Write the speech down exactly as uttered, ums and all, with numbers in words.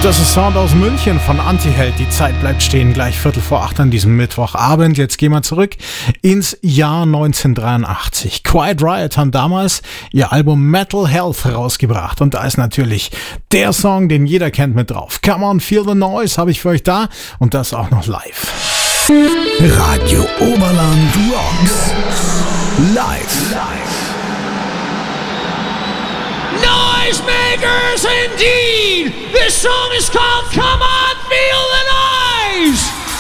Das ist Sound aus München von Antiheld. Die Zeit bleibt stehen, gleich Viertel vor acht an diesem Mittwochabend. Jetzt gehen wir zurück ins Jahr neunzehnhundertdreiundachtzig. Quiet Riot haben damals ihr Album Metal Health rausgebracht. Und da ist natürlich der Song, den jeder kennt, mit drauf. Come on, feel the noise habe ich für euch da. Und das auch noch live. Radio Oberland Rocks. Live. Noisemakers indeed! This song is called Come On Feel the